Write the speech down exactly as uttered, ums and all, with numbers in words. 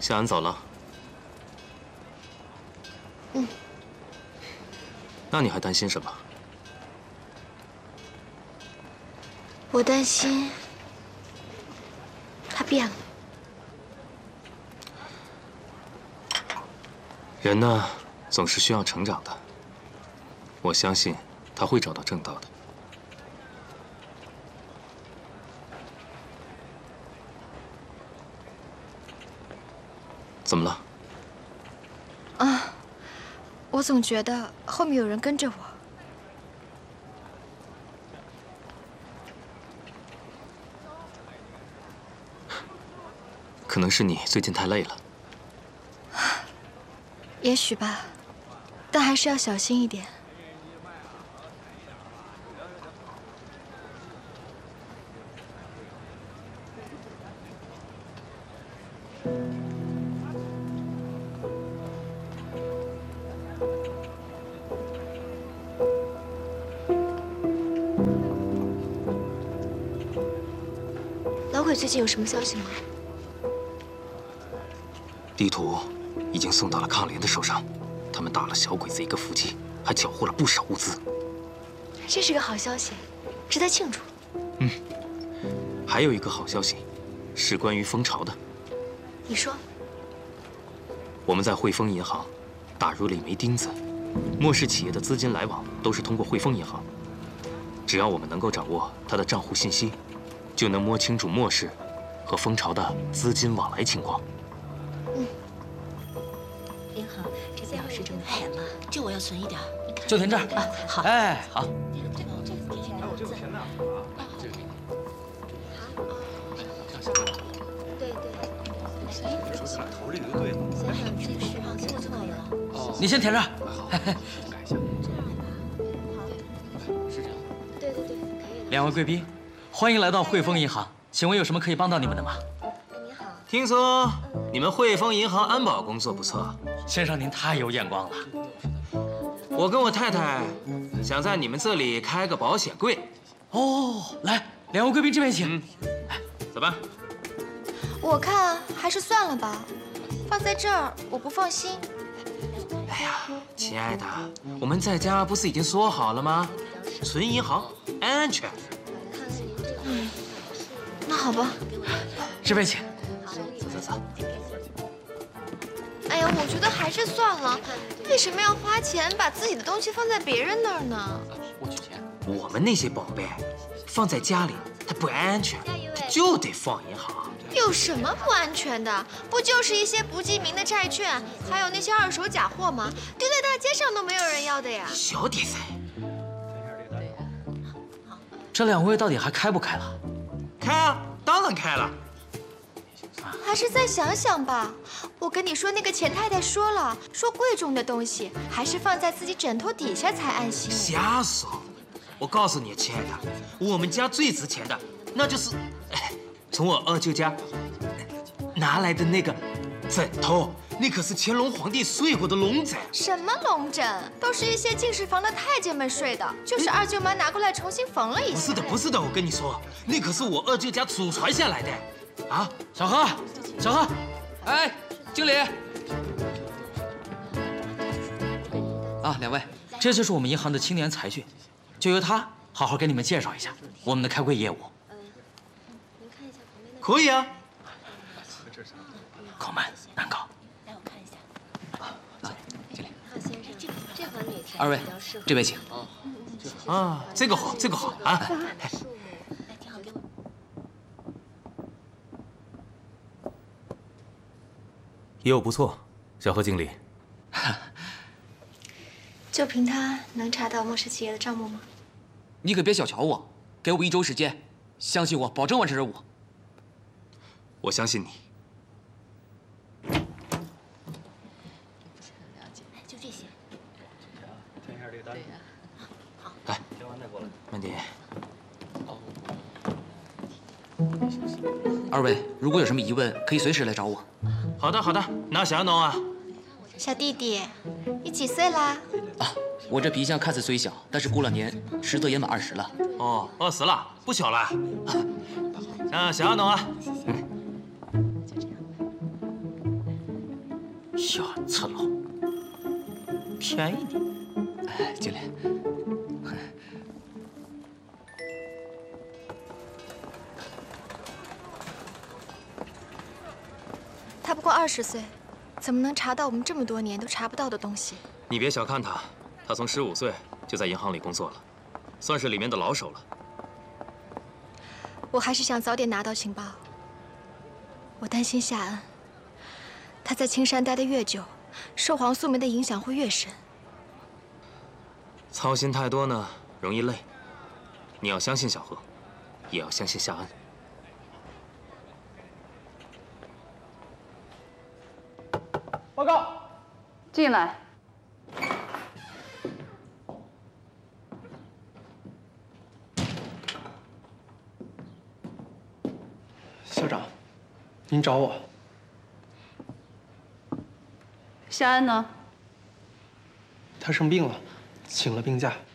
夏安走了。 嗯。 那你还担心什么？ 我担心他变了。 人呢，总是需要成长的。我相信他会找到正道的。 怎么了？ 啊，我总觉得后面有人跟着我。 可能是你最近太累了。 也许吧，但还是要小心一点。老鬼最近有什么消息吗？ 地图已经送到了抗联的手上，他们打了小鬼子一个伏击，还缴获了不少物资。 这是个好消息，值得庆祝。 嗯，还有一个好消息，是关于蜂巢的。 你说？ 我们在汇丰银行打入了一枚钉子，莫氏企业的资金来往都是通过汇丰银行。只要我们能够掌握它的账户信息，就能摸清楚莫氏和蜂巢的资金往来情况。 嗯。 您好，这次老师正在填了，这我要存一点。 就填这儿啊。好。哎，好。 这个这个这个填上字。对对。 说是哪投这个就对了。 现在这个是啊，这个就可以了。 哦。你先填这儿。 改一下。 这样吧。好。 是这样。 对对对，可以了。 两位贵宾，欢迎来到汇丰银行，请问有什么可以帮到你们的吗？ 你好。 听说你们汇丰银行安保工作不错。 先生，您太有眼光了。 我跟我太太想在你们这里开个保险柜。 哦，来，两位贵宾这边请。 嗯，来，走吧。 我看还是算了吧，放在这儿我不放心。 哎呀，亲爱的，我们在家不是已经说好了吗？存银行安全。 嗯，那好吧。 这边请。 走走走。 哎呀，我觉得还是算了。为什么要花钱把自己的东西放在别人那儿呢？ 我取钱。 我们那些宝贝放在家里它不安全，它就得放银行。 有什么不安全的？不就是一些不记名的债券，还有那些二手假货吗？丢在大街上都没有人要的呀。 小点声。 这两位到底还开不开了？ 开啊，当然开了。 还是再想想吧。我跟你说，那个钱太太说了，说贵重的东西还是放在自己枕头底下才安心。 瞎说！我告诉你，亲爱的，我们家最值钱的，那就是，哎，从我二舅家拿来的那个枕头，那可是乾隆皇帝睡过的龙枕。 什么龙枕？都是一些进士房的太监们睡的，就是二舅妈拿过来重新缝了一下。 不是的，不是的，我跟你说，那可是我二舅家祖传下来的。 啊， 小何，小何，哎，经理。啊，两位，这就是我们银行的青年才俊，就由他好好给你们介绍一下我们的开柜业务。 您看一下旁边的。 可以啊。 口慢难搞。 来，我看一下。 啊，来，经理。 浩先生，这这盒女填二位，这位请。 啊，这个好，这个好啊。 业务不错，小何经理。 就凭他能查到莫氏企业的账目吗？ 你可别小瞧我，给我一周时间，相信我，保证完成任务。 我相信你。 就这些。 填一下这个单。 好。 来， 填完再过来。 慢点。 二位，如果有什么疑问，可以随时来找我。 好的，好的。那小农啊， 小弟弟，你几岁啦？ 啊，我这皮相看似虽小，但是过了年，实则也满二十了。 哦，二十了，不小了。那小农啊，嗯， 小次郎，便宜你。 哎，经理， 他不过二十岁，怎么能查到我们这么多年都查不到的东西？ 你别小看他，他从十五岁就在银行里工作了，算是里面的老手了。 我还是想早点拿到情报。我担心夏恩，他在青山待得越久，受黄素梅的影响会越深。 操心太多呢，容易累。你要相信小何，也要相信夏恩。 报告， 进来。 校长，您找我。 夏恩呢？ 他生病了，请了病假。